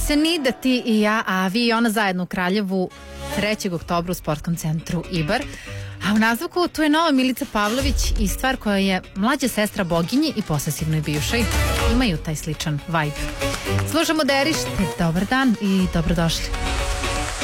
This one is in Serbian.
jeseni, da ti i ja, a vi i ona zajedno u Kraljevu 3. oktobra u Sportskom centru Ibar. A u nazvuku tu je nova Milica Pavlović i stvar koja je mlađa sestra boginji i posesivnoj bivšoj. Imaju taj sličan vibe. Slušamo Derište, dobar dan i dobrodošli.